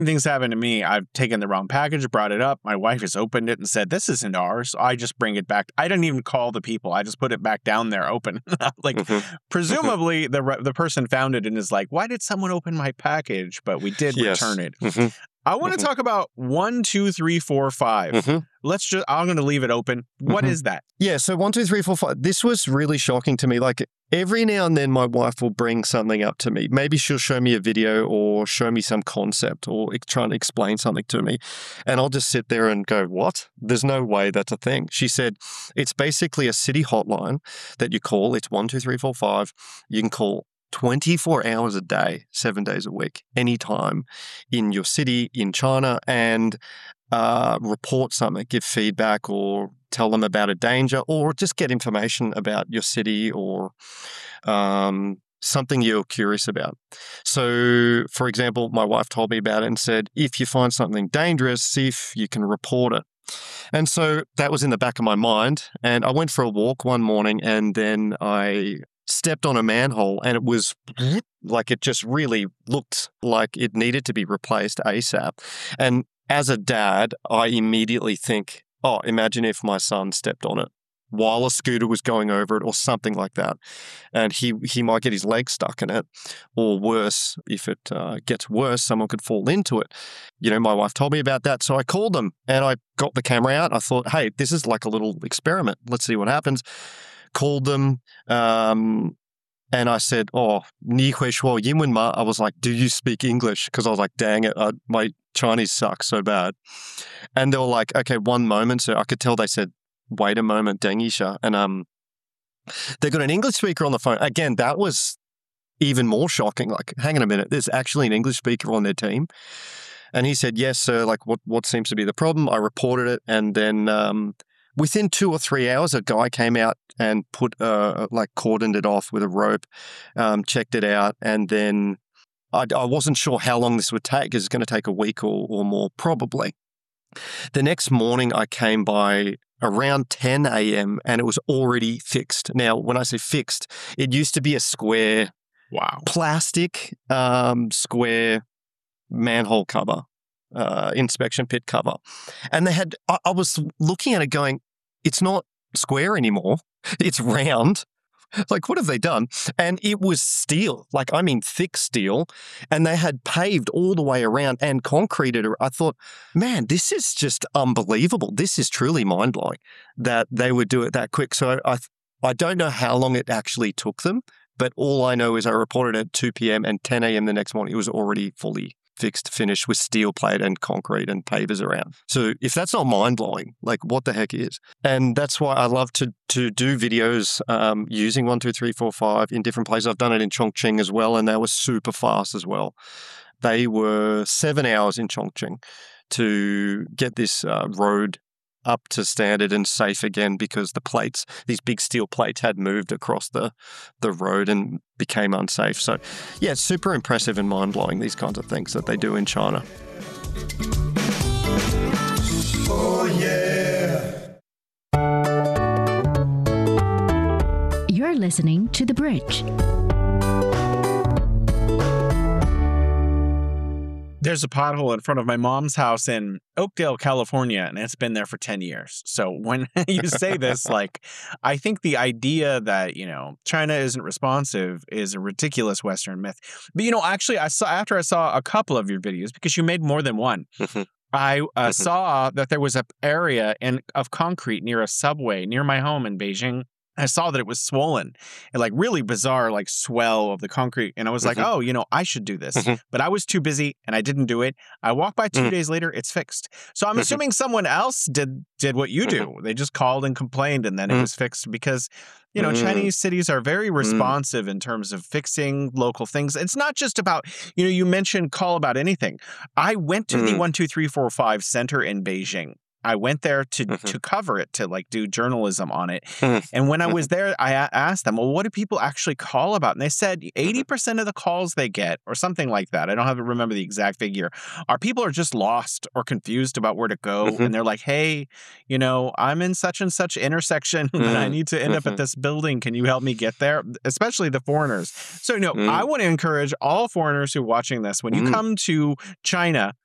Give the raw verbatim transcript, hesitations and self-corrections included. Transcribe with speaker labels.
Speaker 1: things happen to me. I've taken the wrong package, brought it up. My wife has opened it and said, this isn't ours. So I just bring it back. I didn't even call the people. I just put it back down there open. like,
Speaker 2: Mm-hmm.
Speaker 1: presumably the re- the person found it and is like, why did someone open my package? But we did
Speaker 2: Yes.
Speaker 1: return it.
Speaker 2: Mm-hmm.
Speaker 1: I want to
Speaker 2: Mhm.
Speaker 1: talk about one, two, three, four, five.
Speaker 2: Mm-hmm.
Speaker 1: Let's just, I'm going to leave it open. What
Speaker 2: Mhm.
Speaker 1: is that?
Speaker 2: Yeah, so one, two, three, four, five. This was really shocking to me. Like every now and then my wife will bring something up to me. Maybe she'll show me a video or show me some concept or e- try and explain something to me. And I'll just sit there and go, what? There's no way that's a thing. She said, it's basically a city hotline that you call. It's one, two, three, four, five. You can call twenty-four hours a day, seven days a week, anytime in your city, in China, and uh, report something, give feedback or tell them about a danger or just get information about your city or um, something you're curious about. So, for example, my wife told me about it and said, if you find something dangerous, see if you can report it. And so that was in the back of my mind. And I went for a walk one morning and then I stepped on a manhole and it was like it just really looked like it needed to be replaced ASAP. And as a dad, I immediately think, oh, imagine if my son stepped on it while a scooter was going over it or something like that. And he, he might get his leg stuck in it, or worse, if it uh, gets worse, someone could fall into it. You know, my wife told me about that. So I called them and I got the camera out. I thought, hey, this is like a little experiment. Let's see what happens. Called them. Um, And I said, oh, 你会说英文吗? I was like, do you speak English? Because I was like, dang it, uh, my Chinese sucks so bad. And they were like, okay, one moment. So I could tell they said, wait a moment, dang Isha. And um, they got an English speaker on the phone. Again, that was even more shocking. Like, hang on a minute, there's actually an English speaker on their team. And he said, yes, sir, like what, what seems to be the problem? I reported it. And then um, within two or three hours, a guy came out and put, uh, like cordoned it off with a rope, um, checked it out. And then I, I wasn't sure how long this would take. It's going to take a week or, or more, probably. The next morning, I came by around ten a.m. and it was already fixed. Now, when I say fixed, it used to be a square
Speaker 1: Wow.
Speaker 2: plastic um, square manhole cover, uh, inspection pit cover. And they had, I, I was looking at it going, it's not square anymore. It's round. Like, what have they done? And it was steel, like, I mean, thick steel. And they had paved all the way around and concreted. I thought, man, this is just unbelievable. This is truly mind-blowing that they would do it that quick. So I, I don't know how long it actually took them, but all I know is I reported at two p.m. and ten a.m. the next morning, it was already fully fixed, finished with steel plate and concrete and pavers around. So if that's not mind-blowing, like what the heck is? And that's why I love to to do videos um, using one, two, three, four, five in different places. I've done it in Chongqing as well, and they were super fast as well. They were seven hours in Chongqing to get this uh, road up to standard and safe again because the plates, these big steel plates had moved across the, the road and became unsafe. So yeah, it's super impressive and mind-blowing, these kinds of things that they do in China.
Speaker 3: Oh yeah.
Speaker 4: You're listening to The Bridge.
Speaker 1: There's a pothole in front of my mom's house in Oakdale, California, and it's been there for ten years. So when you say this, like, I think the idea that, you know, China isn't responsive is a ridiculous Western myth. But, you know, actually, I saw after I saw a couple of your videos, because you made more than one, I uh, saw that there was an area in, of concrete near a subway near my home in Beijing. I saw that it was swollen and like really bizarre, like swell of the concrete. And I was like,
Speaker 2: Mhm.
Speaker 1: oh, you know, I should do this.
Speaker 2: Mhm.
Speaker 1: But I was too busy and I didn't do it. I walked by two
Speaker 2: Mhm.
Speaker 1: days later, it's fixed. So I'm
Speaker 2: Mhm.
Speaker 1: assuming someone else did did what you do. They just called and complained and then it
Speaker 2: Mhm.
Speaker 1: was fixed because, you know,
Speaker 2: Mm.
Speaker 1: Chinese cities are very responsive in terms of fixing local things. It's not just about, you know, you mentioned call about anything. I went to the
Speaker 2: Mm.
Speaker 1: one two three four five center in Beijing. I went there to
Speaker 2: Mhm.
Speaker 1: to cover it, to like do journalism on it.
Speaker 2: Mhm.
Speaker 1: And when I was there, I a- asked them, well, what do people actually call about? And they said eighty percent of the calls they get, or something like that, I don't have to remember the exact figure, are people are just lost or confused about where to go.
Speaker 2: Mhm.
Speaker 1: And they're like, hey, you know, I'm in such and such intersection and I
Speaker 2: Mm.
Speaker 1: need to end up at
Speaker 2: Mhm.
Speaker 1: this building. Can you help me get there? Especially the foreigners. So, you know,
Speaker 2: Mm.
Speaker 1: I want to encourage all foreigners who are watching this, when you
Speaker 2: Mm.
Speaker 1: come to China,